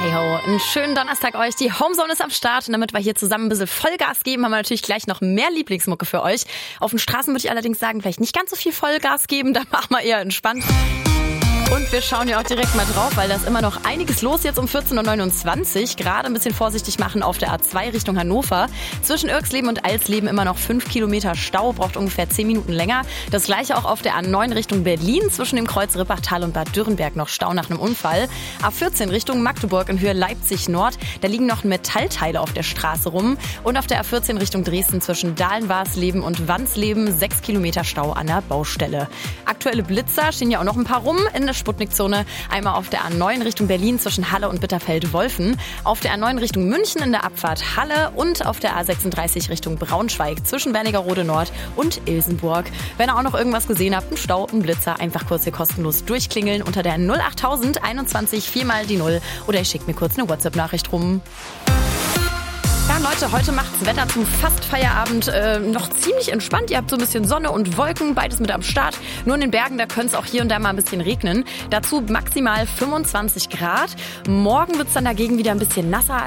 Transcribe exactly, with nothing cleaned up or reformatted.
Hey ho, einen schönen Donnerstag euch. Die Homezone ist am Start und damit wir hier zusammen ein bisschen Vollgas geben, haben wir natürlich gleich noch mehr Lieblingsmucke für euch. Auf den Straßen würde ich allerdings sagen, vielleicht nicht ganz so viel Vollgas geben, da machen wir eher entspannt. Und wir schauen ja auch direkt mal drauf, weil da ist immer noch einiges los jetzt um vierzehn Uhr neunundzwanzig. Gerade ein bisschen vorsichtig machen auf der A zwei Richtung Hannover. Zwischen Irxleben und Alsleben immer noch fünf Kilometer Stau, braucht ungefähr zehn Minuten länger. Das gleiche auch auf der A neun Richtung Berlin. Zwischen dem Kreuz Rippachtal und Bad Dürrenberg noch Stau nach einem Unfall. A vierzehn Richtung Magdeburg in Höhe Leipzig Nord. Da liegen noch Metallteile auf der Straße rum. Und auf der A vierzehn Richtung Dresden zwischen Dahlen-Warsleben und Wansleben sechs Kilometer Stau an der Baustelle. Aktuelle Blitzer stehen ja auch noch ein paar rum in der Sputnikzone. Einmal auf der A neun Richtung Berlin zwischen Halle und Bitterfeld-Wolfen. Auf der A neun Richtung München in der Abfahrt Halle und auf der A sechsunddreißig Richtung Braunschweig zwischen Wernigerode Nord und Ilsenburg. Wenn ihr auch noch irgendwas gesehen habt, ein Stau, ein Blitzer, einfach kurz hier kostenlos durchklingeln unter der null achttausend einundzwanzig vier mal die null oder ihr schickt mir kurz eine WhatsApp-Nachricht rum. Ja, Leute, heute macht's Wetter zum Fast-Feierabend äh, noch ziemlich entspannt. Ihr habt so ein bisschen Sonne und Wolken, beides mit am Start. Nur in den Bergen, da könnte es auch hier und da mal ein bisschen regnen. Dazu maximal fünfundzwanzig Grad. Morgen wird's dann dagegen wieder ein bisschen nasser.